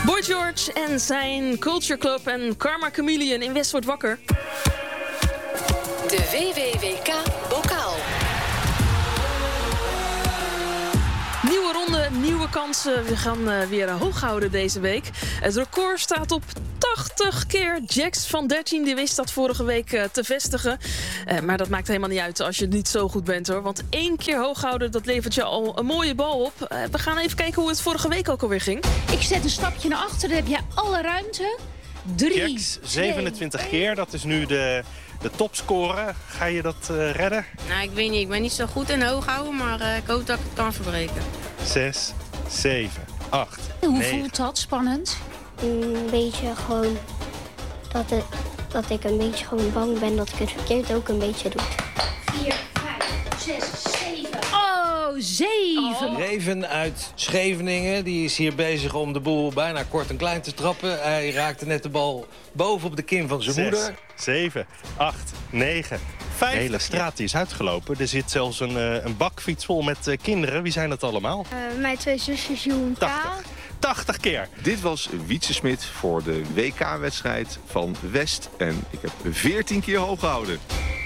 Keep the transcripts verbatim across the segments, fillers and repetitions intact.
Boy George en zijn Culture Club en Karma Chameleon in West wordt wakker. De W W W K-bokaal. Nieuwe ronde, nieuwe kansen. We gaan uh, weer hoog houden deze week. Het record staat op tachtig keer. Jax van dertien die wist dat vorige week uh, te vestigen. Uh, maar dat maakt helemaal niet uit als je niet zo goed bent, hoor. Want één keer hoog houden, dat levert je al een mooie bal op. Uh, we gaan even kijken hoe het vorige week ook alweer ging. Ik zet een stapje naar achter, dan heb je alle ruimte. Drie, Jax, zevenentwintig twee, keer. Dat is nu de, de topscore. Ga je dat uh, redden? Nou, ik weet niet. Ik ben niet zo goed in hoog houden, maar uh, ik hoop dat ik het kan verbreken. Zes, zeven, acht, Hoe negen. voelt dat? Spannend? Een beetje gewoon dat, het, dat ik een beetje gewoon bang ben dat ik het verkeerd ook een beetje doe. Vier, vijf, zes, zeven. Oh, zeven. Reven uit Scheveningen, die is hier bezig om de boel bijna kort en klein te trappen. Hij raakte net de bal boven op de kin van zijn Zes, moeder. zeven, acht, negen. De hele straat die is uitgelopen. Er zit zelfs een, uh, een bakfiets vol met uh, kinderen. Wie zijn dat allemaal? Uh, mijn twee zusjes, Joe en tachtig. tachtig keer. Dit was Wietse Smit voor de W K-wedstrijd van West. En ik heb veertien keer hoog gehouden.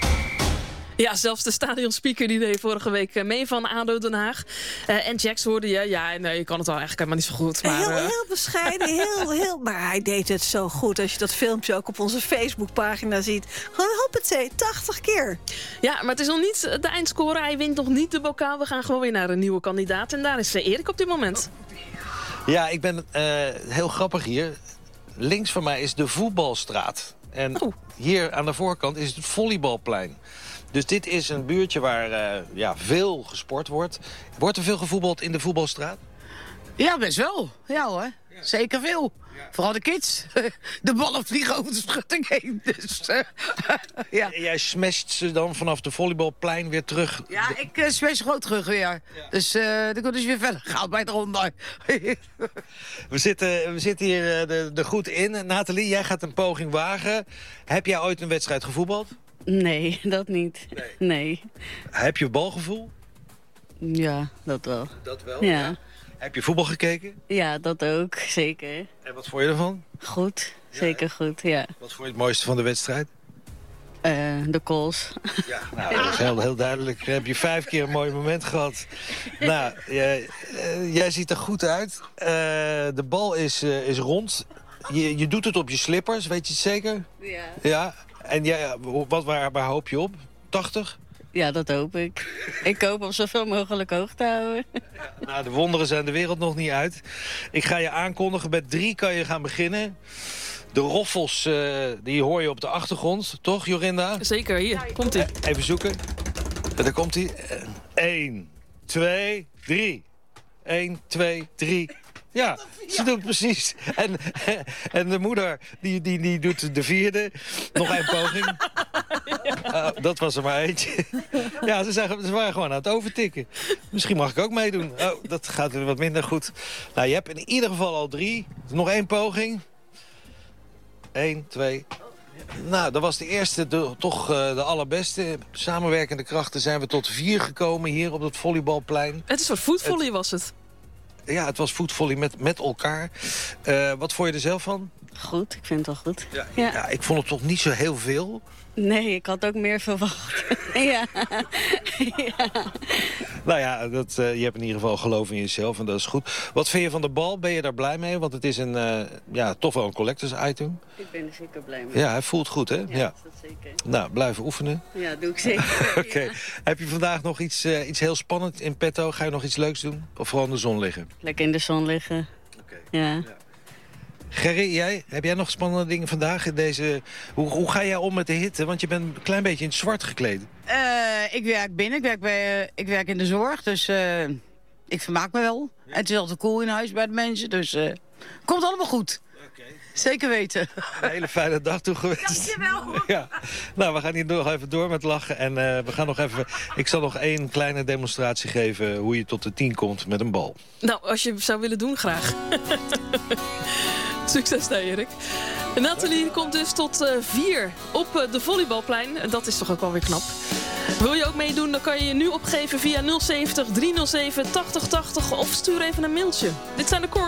Ja, zelfs de stadionspeaker die deed vorige week mee van A D O Den Haag. Uh, en Jax hoorde je, ja, nee, je kan het wel eigenlijk helemaal niet zo goed. Maar, heel, uh... heel bescheiden, heel, heel... Maar hij deed het zo goed. Als je dat filmpje ook op onze Facebookpagina ziet. Gewoon hoppatee, tachtig keer. Ja, maar het is nog niet de eindscore. Hij wint nog niet de bokaal. We gaan gewoon weer naar een nieuwe kandidaat. En daar is Erik op dit moment. Ja, ik ben uh, heel grappig hier. Links van mij is de voetbalstraat. En oh. hier aan de voorkant is het volleybalplein. Dus dit is een buurtje waar uh, ja, veel gesport wordt. Wordt er veel gevoetbald in de voetbalstraat? Ja, best wel. Ja hoor. Ja. Zeker veel. Ja. Vooral de kids. De ballen vliegen over de schutting heen. Dus, uh, ja. En jij smasht ze dan vanaf de volleybalplein weer terug? Ja, ik uh, smash gewoon terug weer. Ja. Dus uh, dan kunnen ze weer verder. Gaat bij de ronde. we, zitten, we zitten hier uh, de, de goed in. Nathalie, jij gaat een poging wagen. Heb jij ooit een wedstrijd gevoetbald? Nee, dat niet. Nee. nee. Heb je balgevoel? Ja, dat wel. Dat wel? Ja. ja. Heb je voetbal gekeken? Ja, dat ook, zeker. En wat vond je ervan? Goed, ja, zeker hè? goed, ja. Wat vond je het mooiste van de wedstrijd? Uh, de calls. Ja, nou, dat is heel, heel duidelijk. Heb je vijf keer een mooi moment gehad. Nou, jij, uh, jij ziet er goed uit. Uh, de bal is, uh, is rond. Je, je doet het op je slippers, weet je het zeker? Ja. Ja. En jij, wat, waar, waar hoop je op? tachtig? Ja, dat hoop ik. Ik hoop om zoveel mogelijk hoog te houden. Ja, nou, de wonderen zijn de wereld nog niet uit. Ik ga je aankondigen. Met drie kan je gaan beginnen. De roffels, uh, die hoor je op de achtergrond. Toch, Jorinda? Zeker, hier. Komt-ie. Uh, even zoeken. Daar komt-ie. Eén, twee, drie. Eén, twee, drie. Ja, ze doet precies. En, en de moeder, die, die, die doet de vierde. Nog één poging. Uh, dat was er maar eentje. Ja, ze, zijn, ze waren gewoon aan het overtikken. Misschien mag ik ook meedoen. Oh, dat gaat weer wat minder goed. Nou, je hebt in ieder geval al drie. Nog één poging. Eén, twee. Nou, dat was de eerste, de, toch uh, de allerbeste. Samenwerkende krachten zijn we tot vier gekomen hier op het volleybalplein. Het is een soort voetvolley was het. Ja, het was voetvolley met, met elkaar. Uh, wat vond je er zelf van? Goed, ik vind het wel goed. Ja, ja. ja, ik vond het toch niet zo heel veel. Nee, ik had ook meer verwacht. ja. ja. Nou ja, dat, uh, je hebt in ieder geval geloof in jezelf en dat is goed. Wat vind je van de bal? Ben je daar blij mee? Want het is een, uh, ja, toch wel een collectors item. Ik ben er zeker blij mee. Ja, hij voelt goed, hè? Ja, ja. dat zeker. Nou, blijven oefenen. Ja, doe ik zeker. Oké. Okay. Ja. Heb je vandaag nog iets, uh, iets heel spannends in petto? Ga je nog iets leuks doen? Of vooral in de zon liggen? Lekker in de zon liggen. Oké. Okay. Ja. ja. Gerry, jij, heb jij nog spannende dingen vandaag in deze... Hoe, hoe ga jij om met de hitte? Want je bent een klein beetje in het zwart gekleed. Uh, ik werk binnen, ik werk, bij, uh, ik werk in de zorg, dus uh, ik vermaak me wel. Ja. Het is altijd cool in huis bij de mensen, dus uh, komt allemaal goed. Okay. Zeker weten. Een hele fijne dag toe geweest. Dankjewel. Ja. Nou, we gaan hier nog even door met lachen. En uh, we gaan nog even... Ik zal nog één kleine demonstratie geven hoe je tot de tien komt met een bal. Nou, als je zou willen doen, graag. Succes daar, Erik. Nathalie komt dus tot uh, vier op uh, de volleybalplein. En dat is toch ook wel weer knap. Wil je ook meedoen, dan kan je je nu opgeven via nul zeventig, driehonderdzeven, tachtig tachtig of stuur even een mailtje. Dit zijn de